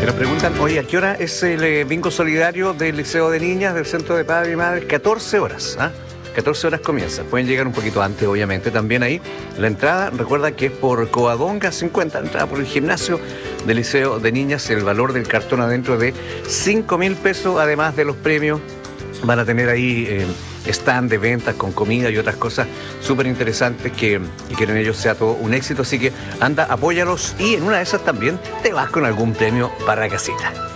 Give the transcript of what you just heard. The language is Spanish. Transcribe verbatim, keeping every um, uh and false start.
Me nos preguntan, oye, ¿a qué hora es el eh, bingo solidario del Liceo de Niñas del Centro de Padre y Madre? catorce horas, ¿ah? catorce horas comienza. Pueden llegar un poquito antes, obviamente, también ahí. La entrada, recuerda que es por Covadonga cincuenta, entrada por el gimnasio del Liceo de Niñas. El valor del cartón adentro de cinco mil pesos, además de los premios. Van a tener ahí eh, stand de ventas con comida y otras cosas súper interesantes que y quieren ellos sea todo un éxito. Así que anda, apóyalos y en una de esas también te vas con algún premio para la casita.